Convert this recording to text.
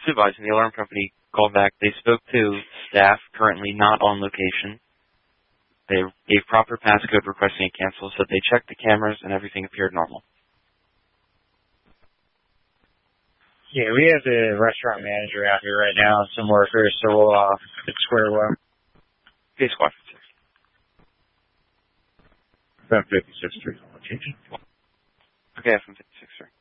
supervisor and the alarm company called back. They spoke to staff currently not on location. They gave proper passcode requesting a cancel, so they checked the cameras and everything appeared normal. Yeah, we have the restaurant manager out here right now, some workers, so we'll get square one. Okay, Squad 56. From 56th Street. Okay, from 56th Street.